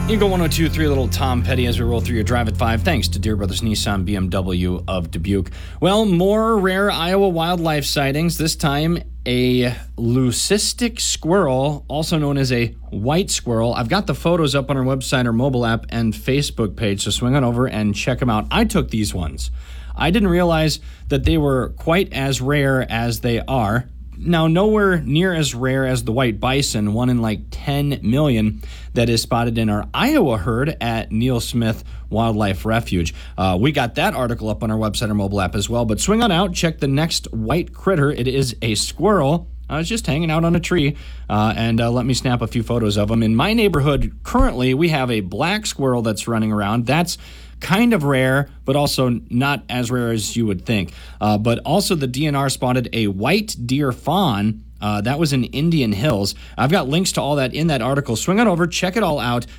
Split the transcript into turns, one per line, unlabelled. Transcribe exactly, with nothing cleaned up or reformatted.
Eagle one oh two point three, little Tom Petty as we roll through your Drive at five. Thanks to Deere Brothers Nissan B M W of Dubuque. Well, more rare Iowa wildlife sightings. This time, a leucistic squirrel, also known as a white squirrel. I've got the photos up on our website, our mobile app, and Facebook page, so swing on over and check them out. I took these ones. I didn't realize that they were quite as rare as they are. Now, nowhere near as rare as the white bison, one in like ten million, that is spotted in our Iowa herd at Neil Smith Wildlife Refuge. Uh, we got that article up on our website or mobile app as well. But swing on out, check the next white critter. It is a squirrel. I was just hanging out on a tree, uh, and uh, let me snap a few photos of them. In my neighborhood, currently, we have a black squirrel that's running around. That's kind of rare, but also not as rare as you would think. Uh, but also the D N R spotted a white deer fawn. Uh, that was in Indian Hills. I've got links to all that in that article. Swing on over, check it all out.